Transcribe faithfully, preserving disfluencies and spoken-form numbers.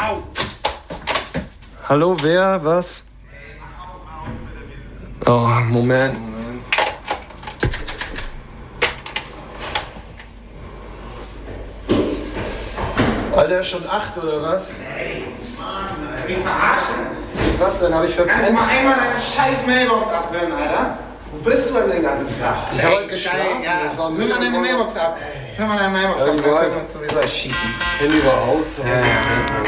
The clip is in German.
Au! Hallo, wer? Was? Oh, Moment. Alter, schon acht oder was? Ey, Mann, Alter, mich verarschen. Was denn? Hab ich verpennt? Kannst du mal einmal deine scheiß Mailbox abhören, Alter? Wo bist du denn den ganzen Tag? Ich hab heute geschlafen. Ja, Das war hör mega mal deine voll. Mailbox ab. Hör mal deine Mailbox ab, dann Irgendwo können wir uns sowieso erschießen. Handy war aus. Ja, ja, ja.